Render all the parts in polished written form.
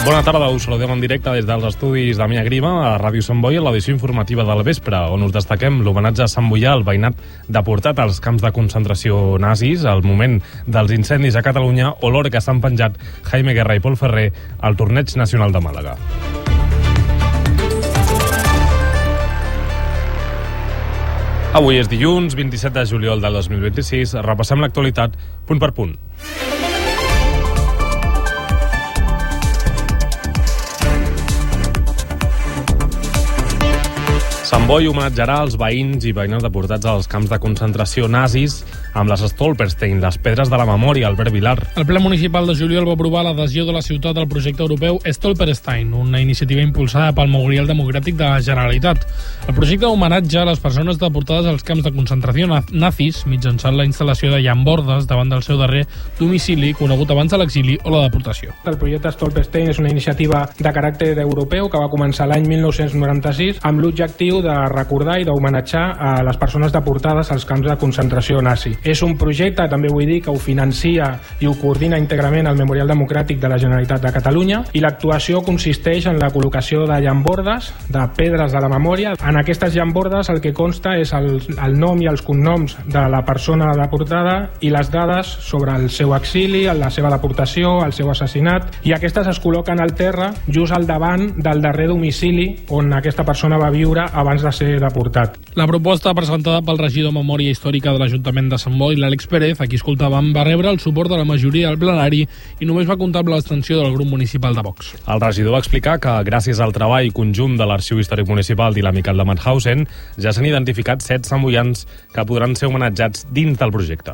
Bona tarda, us saludem en directe des dels estudis de Mia Grima a Ràdio Sant Boi, a l'edició informativa del vespre, on us destaquem l'homenatge a Sant Boià, el veïnat deportat als camps de concentració nazis, al moment dels incendis a Catalunya, o l'hora que s'han penjat Jaime Guerra i Pol Ferrer al Torneig Nacional de Màlaga. Avui és dilluns, 27 de juliol del 2026. Repassem l'actualitat punt per punt. Sant Boi homenatjarà els veïns i veïnes deportats als camps de concentració nazis amb les Stolperstein, les pedres de la memòria, Albert Vilar. El ple municipal de juliol va aprovar l'adhesió de la ciutat al projecte europeu Stolperstein, una iniciativa impulsada pel Memorial Democràtic de la Generalitat. El projecte homenatja a les persones deportades als camps de concentració nazis mitjançant la instal·lació de llambordes davant del seu darrer domicili, conegut abans de l'exili o la deportació. El projecte Stolperstein és una iniciativa de caràcter europeu que va començar l'any 1996 amb l'objectiu de recordar i d'homenatjar a les persones deportades als camps de concentració nazi. És un projecte, també vull dir, que ho financia i ho coordina íntegrament el Memorial Democràtic de la Generalitat de Catalunya, i l'actuació consisteix en la col·locació de llambordes, de pedres de la memòria. En aquestes llambordes el que consta és el nom i els cognoms de la persona deportada i les dades sobre el seu exili, la seva deportació, el seu assassinat, i aquestes es col·loquen al terra just al davant del darrer domicili on aquesta persona va viure abans de ser deportat. La proposta presentada pel regidor de Memòria Històrica de l'Ajuntament de Sant Boi, l'Àlex Pérez, a qui escoltàvem, va rebre el suport de la majoria del plenari i només va comptar amb l'abstenció del grup municipal de Vox. El regidor va explicar que, gràcies al treball conjunt de l'Arxiu Històric Municipal i l'Amical de Mauthausen, ja s'han identificat 7 santboians que podran ser homenatjats dins del projecte.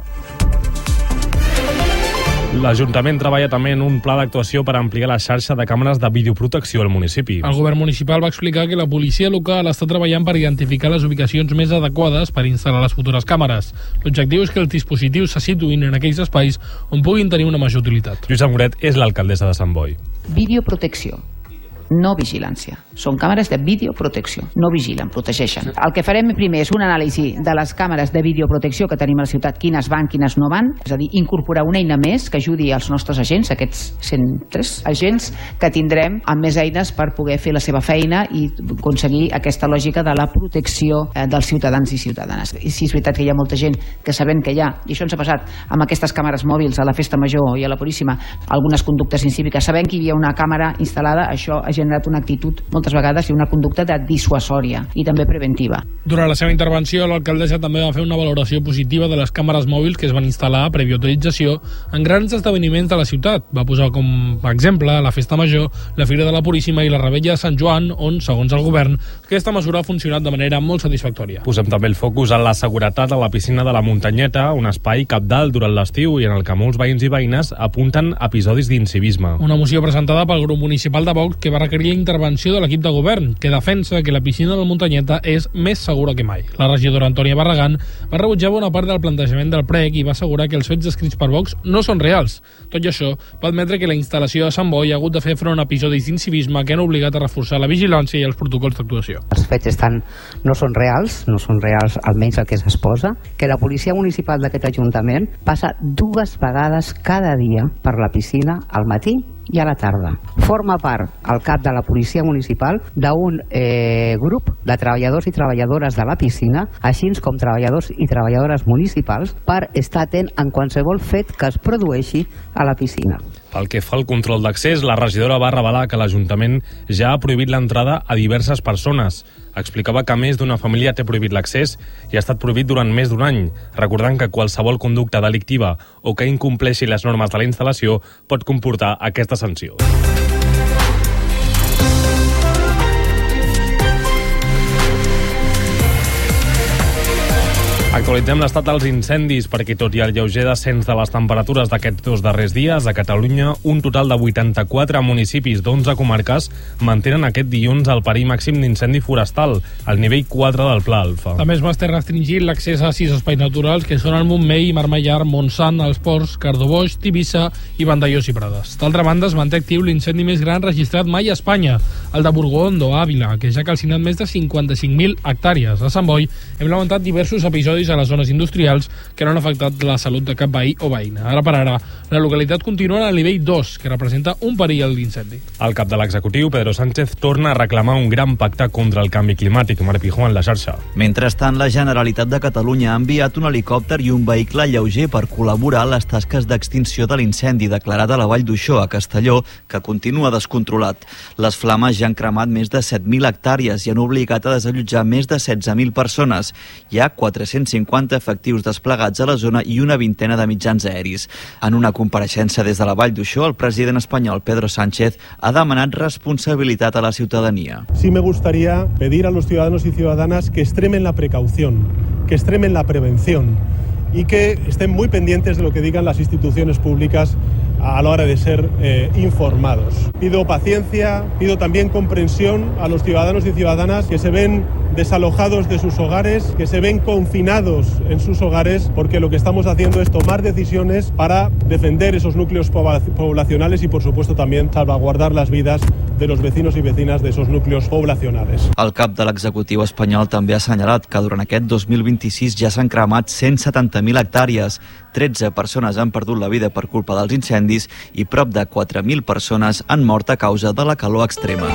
L'Ajuntament treballa també en un pla d'actuació per ampliar la xarxa de càmeres de videoprotecció al municipi. El govern municipal va explicar que la policia local està treballant per identificar les ubicacions més adequades per instal·lar les futures càmeres. L'objectiu és que els dispositius se situïn en aquells espais on puguin tenir una major utilitat. Lluïsa Moret és l'alcaldessa de Sant Boi. Videoprotecció, no vigilància. Són càmeres de videoprotecció, no vigilen, protegeixen. El que farem primer és un anàlisi de les càmeres de videoprotecció que tenim a la ciutat, quines van, quines no van, és a dir, incorporar una eina més que ajudi als nostres agents, aquests 103 agents que tindrem amb més eines per poder fer la seva feina i aconseguir aquesta lògica de la protecció dels ciutadans i ciutadanes. I sí, és veritat que hi ha molta gent que sabent que hi ha, i això ens ha passat amb aquestes càmeres mòbils a la Festa Major i a la Puríssima, algunes conductes incíviques, sabent que hi havia una càmera instal·lada, això ha generat una actitud moltes vegades i una conducta de dissuasòria i també preventiva. Durant la seva intervenció, l'alcaldessa també va fer una valoració positiva de les càmeres mòbils que es van instal·lar a prèvia autorització en grans esdeveniments de la ciutat. Va posar com a exemple la Festa Major, la Fira de la Puríssima i la Revetlla de Sant Joan, on, segons el govern, aquesta mesura ha funcionat de manera molt satisfactòria. Posem també el focus en la seguretat a la piscina de la Muntanyeta, un espai cabdal durant l'estiu i en el que molts veïns i veïnes apunten episodis d'incivisme. Una moció presentada pel grup municipal de Vox que va requerir la intervenció de l'equip de govern, que defensa que la piscina de la Muntanyeta és més segura que mai. La regidora Antònia Barragán va rebutjar bona part del plantejament del prec i va assegurar que els fets descrits per Vox no són reals. Tot i això, va admetre que la instal·lació de Sant Boi ha hagut de fer front a episodis d'incivisme que han obligat a reforçar la vigilància i els protocols d'actuació. Els fets no són reals almenys el que s'exposa, que la policia municipal d'aquest ajuntament passa 2 vegades cada dia per la piscina al matí i a la tarda. Forma part, al cap de la policia municipal, d'un grup de treballadors i treballadores de la piscina, així com treballadors i treballadores municipals, per estar atent en qualsevol fet que es produeixi a la piscina. Pel que fa al control d'accés, la regidora va revelar que l'Ajuntament ja ha prohibit l'entrada a diverses persones. Explicava que més d'una família té prohibit l'accés i ha estat prohibit durant més d'1 any, recordant que qualsevol conducta delictiva o que incompleixi les normes de la instal·lació pot comportar aquesta sanció. Actualitzem l'estat dels incendis perquè, tot i el lleuger descens de les temperatures d'aquests 2 darrers dies, a Catalunya un total de 84 municipis d'11 comarques mantenen aquest dilluns el perill màxim d'incendi forestal, al nivell 4 del Pla Alfa. També es va estar restringint l'accés a 6 espais naturals que són el Montmell, Marmellà, Montsant, els Ports, Cardó-Boix, Tivissa i Vandellòs i Prades. D'altra banda, es manté actiu l'incendi més gran registrat mai a Espanya. el de Burgondo, a Àvila, que ja ha calcinat més de 55.000 hectàrees. A Sant Boi hem lamentat diversos episodis a les zones industrials que no han afectat la salut de cap veí o veïna. Ara per ara, la localitat continua al nivell 2, que representa un perill d'incendi. El cap de l'executiu, Pedro Sánchez, torna a reclamar un gran pacte contra el canvi climàtic. Marc Pijó en la xarxa. Mentrestant, la Generalitat de Catalunya ha enviat un helicòpter i un vehicle lleuger per col·laborar en les tasques d'extinció de l'incendi declarat a la Vall d'Uixó, a Castelló, que continua descontrolat. Les flames ja han cremat més de 7.000 hectàrees i han obligat a desallotjar més de 16.000 persones. Hi ha 450 efectius desplegats a la zona i una vintena de mitjans aeris. En una compareixença des de la Vall d'Uixó, el president espanyol Pedro Sánchez ha demanat responsabilitat a la ciutadania. Sí me gustaría pedir a los ciudadanos y ciudadanas que extremen la precaución, que extremen la prevención y que estén muy pendientes de lo que digan las instituciones públicas a la hora de ser informados. Pido paciencia, pido también comprensión a los ciudadanos y ciudadanas que se ven desalojados de sus hogares, que se ven confinados en sus hogares, porque lo que estamos haciendo es tomar decisiones para defender esos núcleos poblacionales y, por supuesto, también salvaguardar las vidas de los vecinos y vecinas de esos núcleos poblacionales. El cap de l'executiu espanyol també ha assenyalat que durant aquest 2026 ja s'han cremat 170.000 hectàrees, 13 persones han perdut la vida per culpa dels incendis i prop de 4.000 persones han mort a causa de la calor extrema.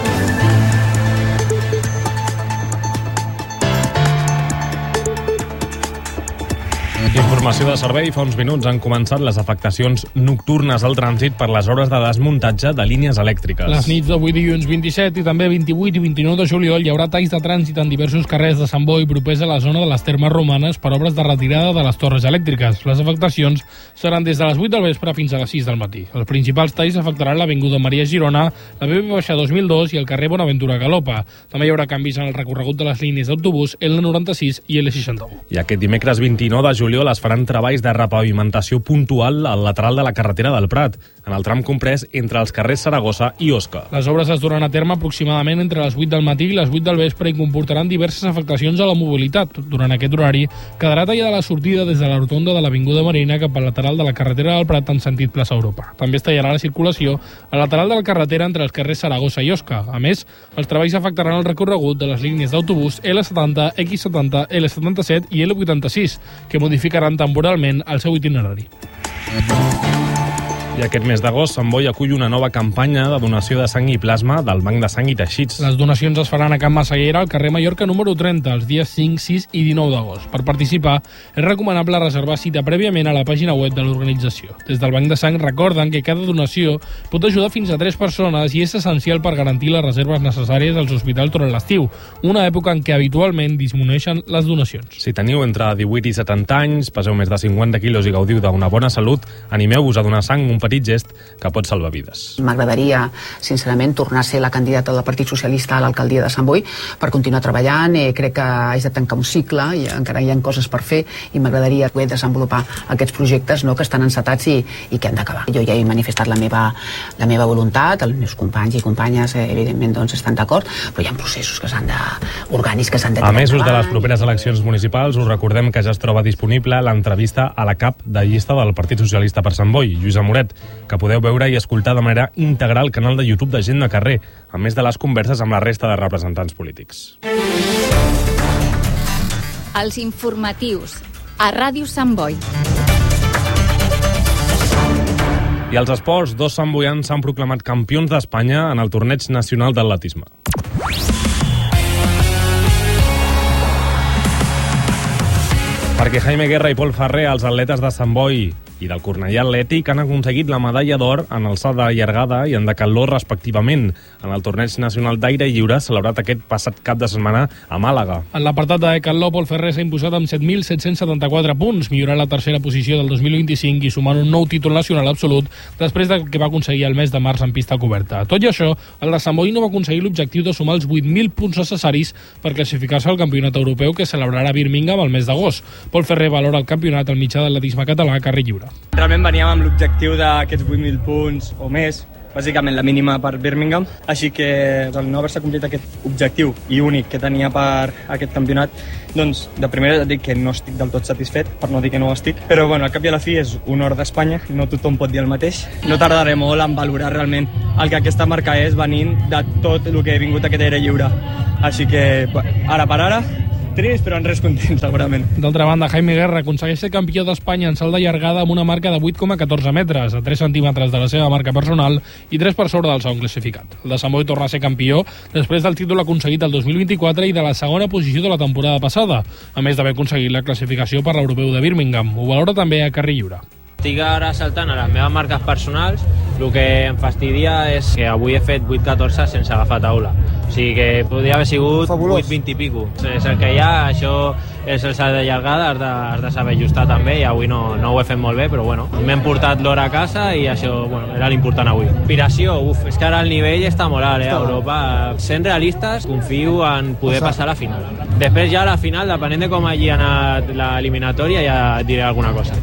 Informació de servei. Fa uns minuts han començat les afectacions nocturnes al trànsit per les hores de desmuntatge de línies elèctriques. Les nits d'avui dilluns 27 i també 28 i 29 de juliol hi haurà talls de trànsit en diversos carrers de Sant Boi propers a la zona de les termes romanes per obres de retirada de les torres elèctriques. Les afectacions seran des de les 8 del vespre fins a les 6 del matí. Els principals talls afectaran l'Avinguda Maria Girona, la BB-2002 i el carrer Bonaventura Galopa. També hi haurà canvis en el recorregut de les línies d'autobús L96 i L61. I aquest dimecres 29 de juliol es faran treballs de repavimentació puntual al lateral de la carretera del Prat, en el tram comprès entre els carrers Saragossa i Osca. Les obres es duran a terme aproximadament entre les 8 del matí i les 8 del vespre i comportaran diverses afectacions a la mobilitat. Durant aquest horari quedarà tallada la sortida des de la rotonda de l'Avinguda Marina cap al lateral de la carretera del Prat en sentit plaça Europa. També es tallarà la circulació al lateral de la carretera entre els carrers Saragossa i Osca. A més, els treballs afectaran el recorregut de les línies d'autobús L70, X70, L77 i L86, que modificaran temporalment el seu itinerari. I aquest mes d'agost, Sant Boi acull una nova campanya de donació de sang i plasma del Banc de Sang i Teixits. Les donacions es faran a Can Massaguera, al carrer Mallorca número 30, els dies 5, 6 i 19 d'agost. Per participar, és recomanable reservar cita prèviament a la pàgina web de l'organització. Des del Banc de Sang recorden que cada donació pot ajudar fins a 3 persones i és essencial per garantir les reserves necessàries als hospitals durant l'estiu, una època en què habitualment disminueixen les donacions. Si teniu entre 18 i 70 anys, peseu més de 50 quilos i gaudiu d'una bona salut, animeu-vos a donar sang, un petit gest que pot salvar vides. M'agradaria, sincerament, tornar a ser la candidata del Partit Socialista a l'alcaldia de Sant Boi per continuar treballant. Crec que haig de tancar un cicle i encara hi ha coses per fer i m'agradaria poder desenvolupar aquests projectes que estan encetats i que han d'acabar. Jo ja he manifestat la meva voluntat, els meus companys i companyes evidentment estan d'acord, però hi ha processos orgànics que s'han de... A mesos de les properes eleccions municipals, us recordem que ja es troba disponible l'entrevista a la cap de llista del Partit Socialista per Sant Boi, Lluïsa Moret, que podeu veure i escoltar de manera íntegra al canal de YouTube de Gent de Carrer, a més de les converses amb la resta de representants polítics. Els informatius, a Ràdio Sant Boi. I als esports, 2 santboians s'han proclamat campions d'Espanya en el torneig nacional d'atletisme. Perquè Jaime Guerra i Pol Ferrer, els atletes de Sant Boi i del Cornellà Atlètic, han aconseguit la medalla d'or en alçada llargada i en decatló respectivament en el torneig nacional d'aire lliure celebrat aquest passat cap de setmana a Màlaga. En l'apartat de decatló, Pol Ferrer s'ha imposat amb 7.774 punts, millorant la tercera posició del 2025 i sumant un nou títol nacional absolut després del que va aconseguir el mes de març en pista coberta. Tot i això, el de Sant Boi no va aconseguir l'objectiu de sumar els 8.000 punts necessaris per classificar-se al campionat europeu que celebrarà a Birmingham el mes d'agost. Pol Ferrer valora el campionat al mitjà d'atletisme català a carrer lliure. Realment veníem amb l'objectiu d'aquests 8.000 punts o més bàsicament la mínima per Birmingham, així que al no haver-se complit aquest objectiu i únic que tenia per aquest campionat, doncs de primera et dic que no estic del tot satisfet, per no dir que no ho estic, però bueno, al cap i a la fi és honor d'Espanya, no tothom pot dir el mateix. No tardaré molt en valorar realment el que aquesta marca és venint de tot el que he vingut a aquest aire lliure. Així que ara per ara, trist, però en res content, segurament. D'altra banda, Jaime Guerra aconsegueix ser campió d'Espanya en salt de llargada amb una marca de 8,14 metres, a 3 centímetres de la seva marca personal i 3 per sobre del segon classificat. El de Sant Boi torna a ser campió després del títol aconseguit el 2024 i de la segona posició de la temporada passada, a més d'haver aconseguit la classificació per l'Europeu de Birmingham. Ho valora també a carrer lliure. Estic ara saltant a les meves marques personals. El que em fastidia és que avui he fet 8,14 sense agafar taula. O sigui que podria haver sigut 8,20 i pico. És el que hi ha, això és el salt de llargada, has de saber ajustar també, i avui no ho he fet molt bé, però bueno, m'hem portat l'hora a casa i això era l'important avui. Inspiració, és que ara el nivell està molt alt, a Europa. Sent realistes, confio en poder passar a la final. Després ja a la final, depenent de com hagi anat l'eliminatòria, ja diré alguna cosa.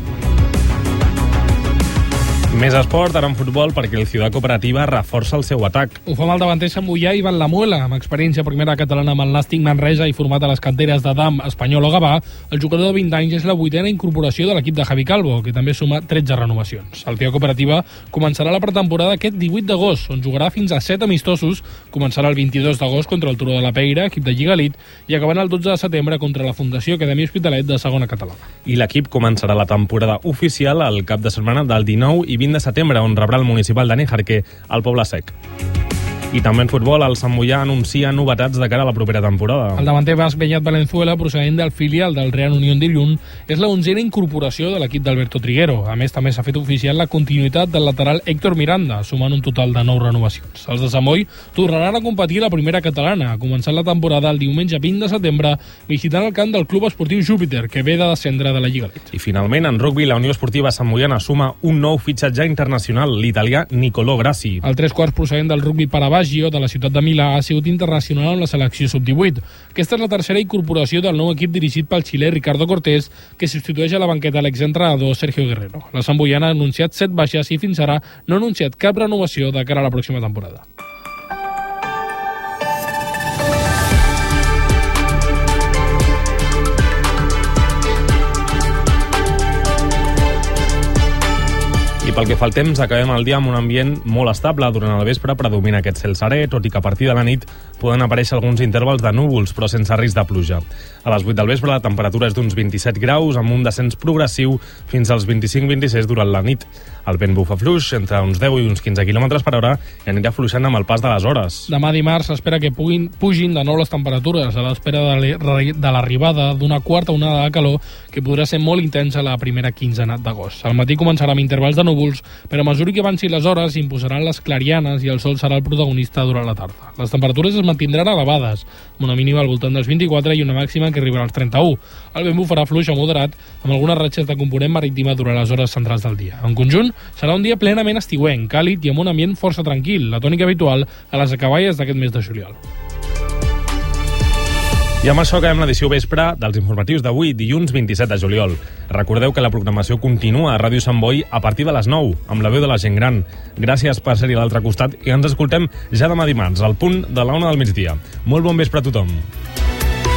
Més esport, ara en futbol, perquè el Ciutat Cooperativa reforça el seu atac. Ho fa amb el davanter samboià Ivan Lamuela, amb experiència primera catalana amb el Nàstic Manresa i format a les canteres d'Adam, Espanyol o Gavà. El jugador de 20 anys és la 8ª incorporació de l'equip de Javi Calvo, que també suma 13 renovacions. El Ciutat Cooperativa començarà la pretemporada aquest 18 d'agost, on jugarà fins a 7 amistosos. Començarà el 22 d'agost contra el Turó de la Peira, equip de Lliga Elite, i acabarà el 12 de setembre contra la Fundació Acadèmia Hospitalet de segona catalana. I l'equip començarà la temporada oficial el cap de setmana del 19 i 20 de setembre, on rebrà el municipal de Níjarque, al Poble Sec. I també en futbol, el Sant Moià anuncia novetats de cara a la propera temporada. El davanter basc Beñat Valenzuela, procedent del filial del Real Unión d'Irún, és la 11ª incorporació de l'equip d'Alberto Triguero. A més, també s'ha fet oficial la continuïtat del lateral Héctor Miranda, sumant un total de 9 renovacions. Els de Sant Boi tornaran a competir a la primera catalana, començant la temporada el diumenge 20 de setembre, visitant el camp del Club Esportiu Júpiter, que ve de descendre de la Lliga Elite. I finalment, en rugby, la Unió Esportiva Santmoiana suma un nou fitxatge internacional, l'italià Nicolò Grassi. El 3/4 procedent del rugby Paravaggio de la ciutat de Milà ha sigut internacional amb la selecció sub-18. Aquesta és la tercera incorporació del nou equip dirigit pel xilè Ricardo Cortés, que substitueix a la banqueta l'exentrenador Sergio Guerrero. La Santboiana ha anunciat 7 baixes i fins ara no ha anunciat cap renovació de cara a la pròxima temporada. I pel que fa al temps, acabem el dia amb un ambient molt estable. Durant el vespre predomina aquest cel serè, tot i que a partir de la nit poden aparèixer alguns intervals de núvols, però sense risc de pluja. A les 8 del vespre la temperatura és d'uns 27 graus, amb un descens progressiu fins als 25-26 durant la nit. El vent bufa fluix, entre uns 10 i uns 15 km per hora, i anirà fluixant amb el pas de les hores. Demà dimarts s'espera que pugin de nou les temperatures, a l'espera de l'arribada d'una quarta onada de calor que podrà ser molt intensa la primera quinzena d'agost. Al matí començarà amb intervals de núvols, però a mesura que avancin les hores s'imposaran les clarianes i el sol serà el protagonista durant la tarda. Les temperatures es mantindran elevades, amb una mínima al voltant dels 24 i una màxima que arribarà als 31. El vent bufarà fluix a moderat, amb algunes ratxes de component marítima durant les hores centrals del dia. En conjunt, serà un dia plenament estiuenc, càlid i amb un ambient força tranquil, la tònica habitual a les acaballes d'aquest mes de juliol. I amb això acabem l'edició vespre dels informatius d'avui, dilluns 27 de juliol. Recordeu que la programació continua a Ràdio Sant Boi a partir de les 9, amb la veu de la gent gran. Gràcies per ser-hi a l'altre costat i ens escoltem ja demà dimarts, al punt de la 1 del migdia. Molt bon vespre a tothom.